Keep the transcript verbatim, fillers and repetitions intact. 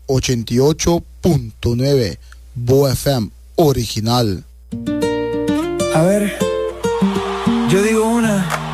ochenta y ocho punto nueve Bo F M original. A ver, yo digo una,